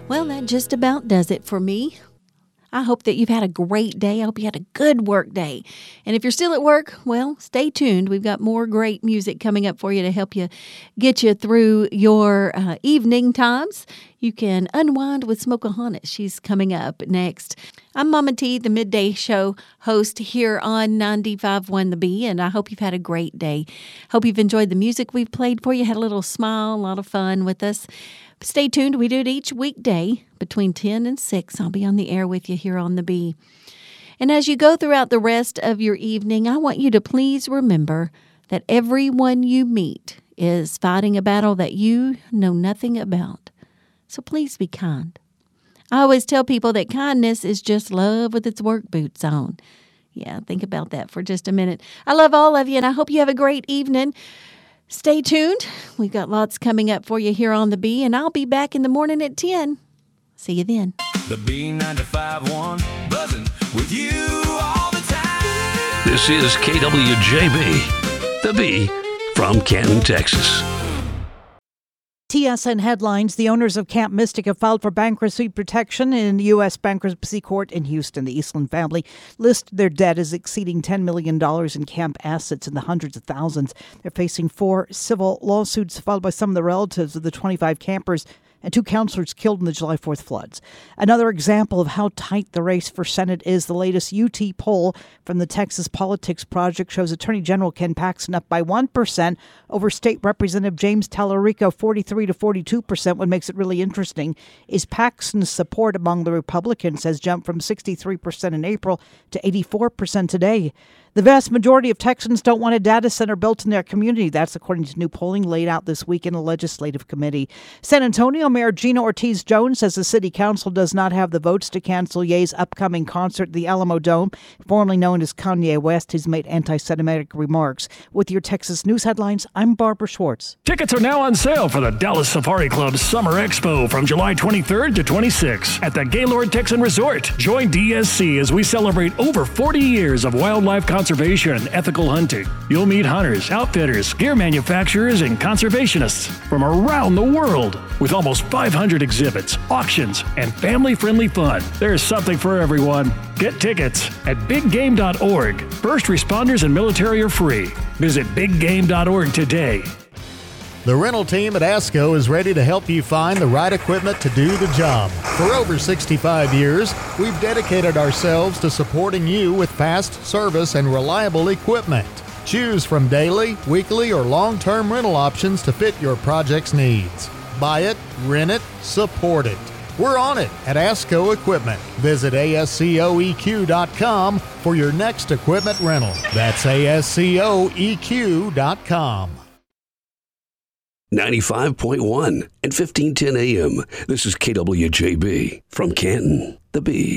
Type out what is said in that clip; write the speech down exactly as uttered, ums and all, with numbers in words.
Well, that just about does it for me. I hope that you've had a great day. I hope you had a good work day. And if you're still at work, well, stay tuned. We've got more great music coming up for you to help you get you through your uh, evening times. You can unwind with Smokahontas. She's coming up next. I'm Mama T, the Midday Show host here on ninety-five point one The Bee, and I hope you've had a great day. Hope you've enjoyed the music we've played for you, had a little smile, a lot of fun with us. Stay tuned. We do it each weekday between ten and six. I'll be on the air with you here on The Bee. And as you go throughout the rest of your evening, I want you to please remember that everyone you meet is fighting a battle that you know nothing about. So please be kind. I always tell people that kindness is just love with its work boots on. Yeah, think about that for just a minute. I love all of you, and I hope you have a great evening. Stay tuned. We've got lots coming up for you here on The Bee, and I'll be back in the morning at ten. See you then. The B ninety-five point one, buzzing with you all the time. This is K W J B, The Bee, from Canton, Texas. T S N headlines: the owners of Camp Mystic have filed for bankruptcy protection in the U S Bankruptcy Court in Houston. The Eastland family lists their debt as exceeding ten million dollars in camp assets in the hundreds of thousands. They're facing four civil lawsuits filed by some of the relatives of the twenty-five campers and two counselors killed in the July fourth floods. Another example of how tight the race for Senate is: the latest U T poll from the Texas Politics Project shows Attorney General Ken Paxton up by one percent over State Representative James Tallarico, forty-three to forty-two percent. What makes it really interesting is Paxton's support among the Republicans has jumped from sixty-three percent in April to eighty-four percent today. The vast majority of Texans don't want a data center built in their community. That's according to new polling laid out this week in a legislative committee. San Antonio Mayor Gina Ortiz-Jones says the city council does not have the votes to cancel Ye's upcoming concert at the Alamo Dome. Formerly known as Kanye West, he's made anti-Semitic remarks. With your Texas news headlines, I'm Barbara Schwartz. Tickets are now on sale for the Dallas Safari Club's Summer Expo from July twenty-third to twenty-sixth at the Gaylord Texan Resort. Join D S C as we celebrate over forty years of wildlife conservation and ethical hunting. You'll meet hunters, outfitters, gear manufacturers, and conservationists from around the world. With almost five hundred exhibits, auctions, and family-friendly fun, there's something for everyone. Get tickets at big game dot org. First responders and military are free. Visit big game dot org today. The rental team at ASCO is ready to help you find the right equipment to do the job. For over sixty-five years, we've dedicated ourselves to supporting you with fast service and reliable equipment. Choose from daily, weekly, or long-term rental options to fit your project's needs. Buy it, rent it, support it. We're on it at ASCO Equipment. Visit A S C O E Q dot com for your next equipment rental. That's A S C O E Q dot com. ninety-five point one and fifteen ten A M. This is K W J B from Canton, The Bee.